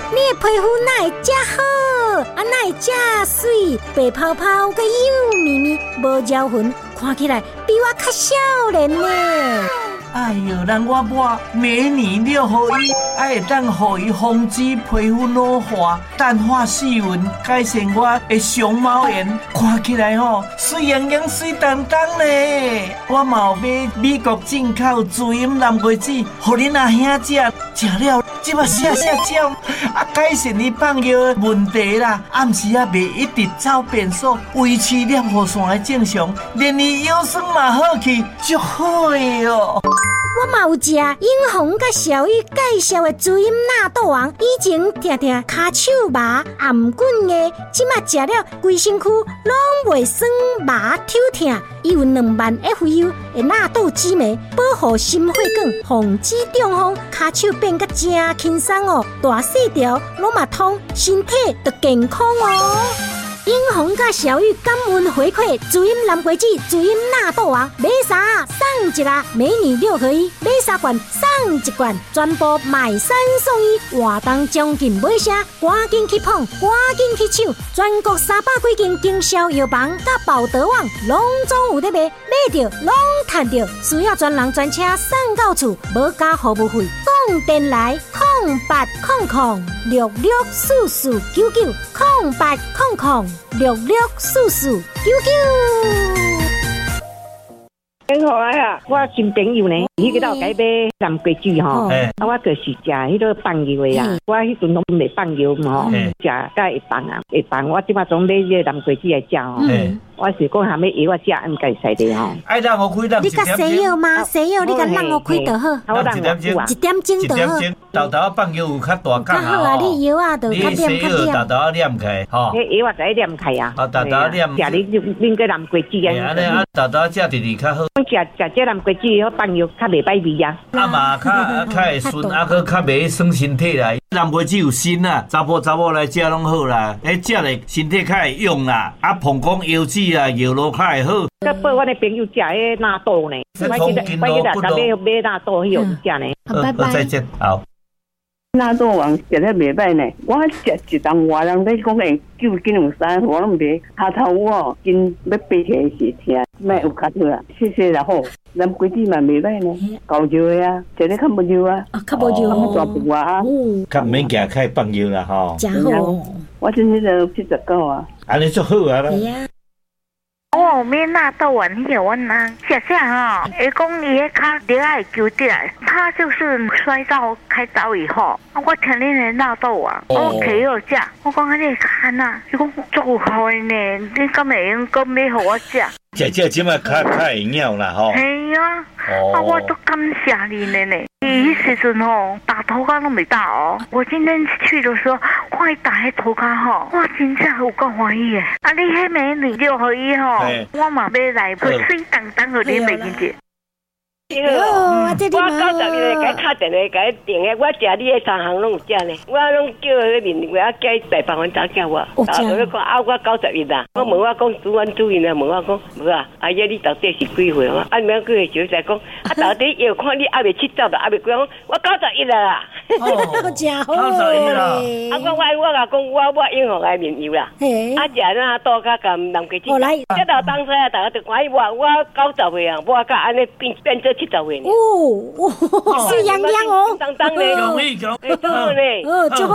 你的皮肤哪会这好？哪会这水？白泡泡个幼咪咪，无焦痕，看起来比我较少年呢。 哎呦，咱我抹美年6合1，会当互伊防止皮肤老化、淡化细纹，改善我的熊猫眼，看起来水莹莹、水当当嘞。我嘛有买美国进口自饮蓝桂子，互恁阿兄食了，即马谢照，改善你放药的问题啦。暗时袂一直走便所，维持尿护线的正常，连你腰酸嘛好去，足好的哦。 我嘛有食英红甲小玉介绍的滋阴纳豆王，以前常常骹手麻、颔棍的，即马食了规身躯拢袂酸麻抽痛。伊有2万 FU 的纳豆激酶，保护心血管，防止中风，骹手变甲真轻松哦，大细条拢嘛通，身体就健康哦。英红甲小玉感恩回馈，滋阴蓝桂子、滋阴纳豆王，买啥送一个，美女6合1，买3罐送1罐，全部买3送1，活动将近尾声，赶紧去捧，赶紧去抢，全国300几间经销药房甲宝德网，拢总有在卖，买着拢赚着，需要专人专车送到厝，无加服务费，放电来0800-6800-664499。 很好啊！我新朋友呢，迄个到改买蓝桂枝吼，我就是食迄个放药的啊。我迄阵拢袂放药嘛吼，食甲会放啊，会放。我即马总买迄个蓝桂枝来食吼。我是讲下要药我食，按介使的吼。 爱让我开， 你甲西药吗？西药你甲让我开就好。 1点钟 ，1点钟就好。 豆豆放药有较大功好啊，你药啊，就较念较念。 你豆豆念开，吼。 迄药我使念开啊。 豆豆念。 食你个蓝桂枝啊。 安尼啊，豆豆食直直较好。 食这蓝桂枝好放药较袂歹味啊。 啊嘛较会顺，啊佮较袂酸身体啦。蓝桂枝有锌啊，查某来食拢好啦。迄食咧身体较会用啦，啊膀胱腰子啊药路较会好。 佮报我的朋友食迄纳豆呢，我记得买纳豆迄样食呢。 拜拜。 再见，好。 纳豆王食得袂歹呢，我食一顿外人咧讲会救金龙山，我拢袂下头我今要爬起来是听，莫有卡好啊，谢谢啦好。蓝桂枝嘛袂歹呢，够热的啊，食得较无热啊， 较无热哦，大补啊， 较毋免行开放药啦吼。 真好， 我真迄个79啊， 安尼足好啊啦。 哦，买纳豆丸迄个我呐，谢谢哈。会讲伊迄脚底下会揪起来，他就是摔到开刀以后，我听恁的纳豆丸，我摕药食，我讲安尼看呐，伊讲足好的呢，你敢会用讲买互我食？ 食即摆较会晓啦吼。 系啊，我都感谢你呢。伊迄时阵吼打头壳拢袂打哦，我今天去的时候，看伊打迄头壳吼，我真正有够欢喜的。啊，你迄美女6合1吼，我嘛要来，水当当互你袂记着。 哦，这你我90日甲敲电话甲伊订的，我食你的3项拢有食呢。我拢叫迄面我叫伊大饭碗早叫我，我讲我90日啦。我问我讲主管主任啊，问我讲无啊，阿爷你到底是几岁啊？啊，免几岁就在讲，啊到底要看你还未七走的，还未几讲，我91啦。 哦，真好 91啦。 啊，我甲讲我英雄来面油啦。啊，食那多甲甘南桂枝。这到当时啊，大家就看我90岁啊，我甲安尼变做70岁呢。 哦，水洋洋哦， 当当嘞， 容易， 对嘞。 就